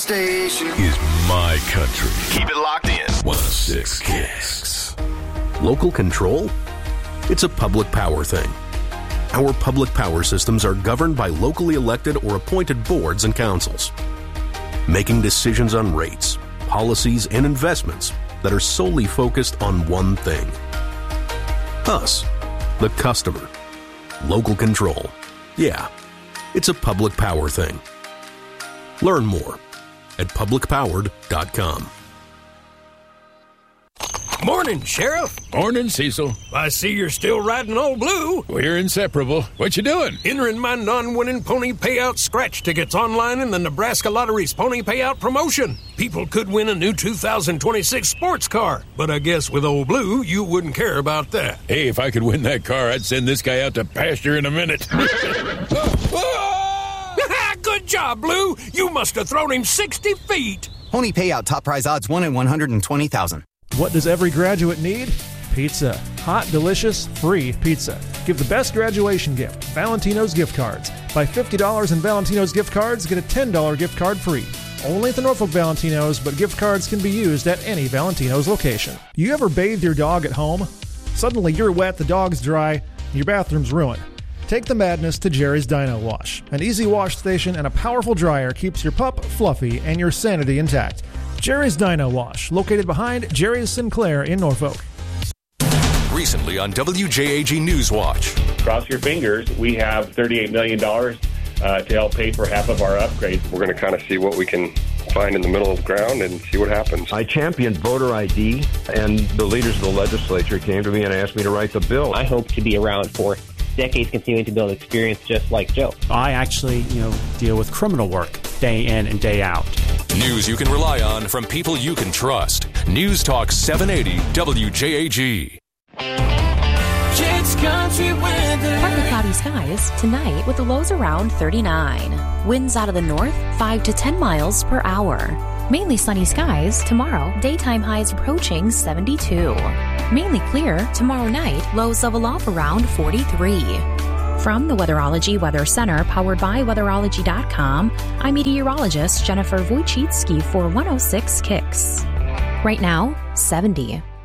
station is my country. Keep it locked in. 106 Kicks. Local control? It's a public power thing. Our public power systems are governed by locally elected or appointed boards and councils, making decisions on rates, policies, and investments that are solely focused on one thing. Us, the customer. Local control. Yeah, it's a public power thing. Learn more at publicpowered.com. Morning, Sheriff. Morning, Cecil. I see you're still riding Old Blue. We're inseparable. What you doing? Entering my non-winning pony payout scratch tickets online in the Nebraska Lottery's pony payout promotion. People could win a new 2026 sports car, but I guess with Old Blue, you wouldn't care about that. Hey, if I could win that car, I'd send this guy out to pasture in a minute. Good job, Blue. You must have thrown him 60 feet. Pony payout top prize odds 1 in 120,000. What does every graduate need? Pizza. Hot, delicious, free pizza. Give the best graduation gift, Valentino's gift cards. Buy $50 in Valentino's gift cards, get a $10 gift card free. Only at the Norfolk Valentinos, but gift cards can be used at any Valentino's location. You ever bathe your dog at home? Suddenly you're wet, the dog's dry, and your bathroom's ruined. Take the madness to Jerry's Dino Wash. An easy wash station and a powerful dryer keeps your pup fluffy and your sanity intact. Jerry's Dino Wash, located behind Jerry's Sinclair in Norfolk. Recently on WJAG News Watch. Cross your fingers. We have $38 million to help pay for half of our upgrades. We're going to kind of see what we can find in the middle of the ground and see what happens. I championed voter ID, and the leaders of the legislature came to me and asked me to write the bill. I hope to be around for decades, continuing to build experience just like Joe. I actually, deal with criminal work day in and day out. News you can rely on from people you can trust. News Talk 780 WJAG. It's country weather. Partly cloudy skies tonight with the lows around 39. Winds out of the north 5 to 10 miles per hour. Mainly sunny skies tomorrow. Daytime highs approaching 72. Mainly clear tomorrow night. Lows level off around 43. From the Weatherology Weather Center, powered by Weatherology.com, I'm meteorologist Jennifer Wojcicki for 106 Kicks. Right now, 70.